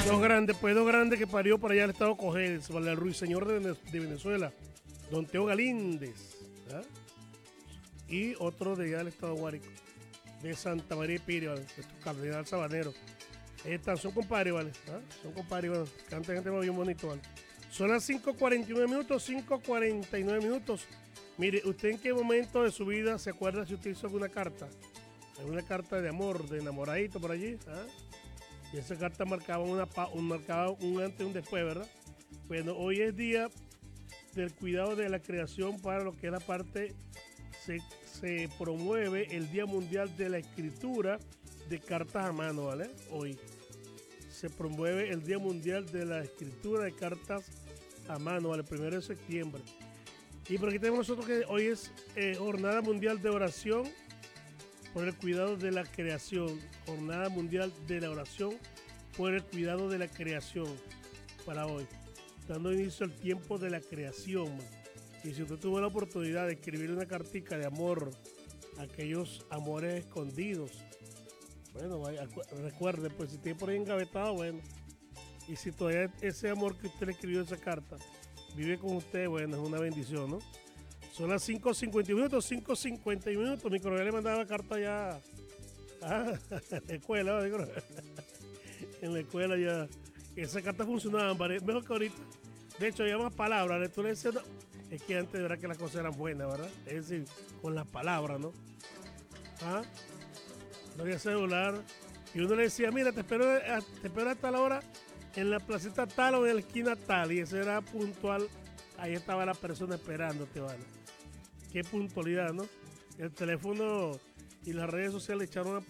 Dos grandes que parió por allá al estado Cojedes, el ruiseñor de Venezuela, don Teo Galíndez, ¿ah? Y otro de allá del estado Guárico, de Santa María de Piri, ¿vale? Cardenal Sabanero. Están, son compadres, ¿vale? ¿Ah? Son compadres, ¿vale? Canta gente bien bonito, ¿vale? Son las 5:49 minutos, 5:49 minutos. Mire, ¿usted en qué momento de su vida se acuerda si usted hizo alguna carta? Alguna carta de amor, de enamoradito por allí, ¿ah? Y esa carta marcaba marcaba un antes y un después, ¿verdad? Bueno, hoy es día del cuidado de la creación para lo que es la parte, se promueve el Día Mundial de la Escritura de Cartas a Mano, ¿vale? Hoy se promueve el Día Mundial de la Escritura de Cartas a Mano, ¿vale? El 1 de septiembre. Y por aquí tenemos nosotros que hoy es Jornada Mundial de Oración por el cuidado de la creación. Jornada Mundial de la Oración por el cuidado de la creación para hoy. Dando inicio al tiempo de la creación, man. Y si usted tuvo la oportunidad de escribir una cartica de amor a aquellos amores escondidos, bueno, vaya, recuerde, pues si tiene por ahí engavetado, bueno. Y si todavía ese amor que usted le escribió esa carta vive con usted, bueno, es una bendición, ¿no? Son las 5:50 minutos, 5:50 minutos. Mi coronel le mandaba carta ya en la escuela, ¿no? En la escuela ya. Esas cartas funcionaban mejor que ahorita. De hecho, había más palabras. ¿No? Tú le decías, no. Es que antes de verdad que las cosas eran buenas, ¿verdad? Es decir, con las palabras, ¿no? ¿Ah? No había celular. Y uno le decía, mira, te espero hasta la hora en la placita tal o en la esquina tal. Y eso era puntual. Ahí estaba la persona esperándote, ¿vale? Qué puntualidad, ¿no? El teléfono y las redes sociales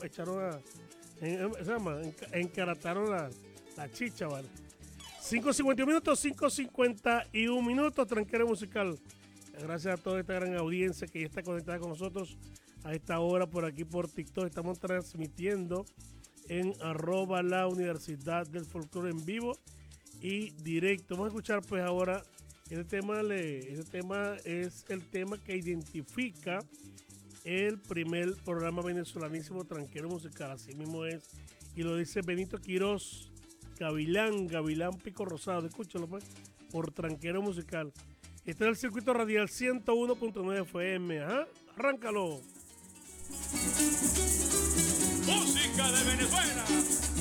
encarataron la chicha, ¿vale? 5:51 minutos, 5:51 minutos, tranquero musical. Gracias a toda esta gran audiencia que ya está conectada con nosotros a esta hora por aquí por TikTok. Estamos transmitiendo en @ la Universidad del Folclore en vivo y directo. Vamos a escuchar pues ahora. Este tema es el tema que identifica el primer programa venezolanísimo tranquero musical, así mismo es, y lo dice Benito Quirós, Gavilán Pico Rosado, escúchalo pues, por tranquero musical. Este es el circuito radial 101.9 FM, ajá, arráncalo. Música de Venezuela.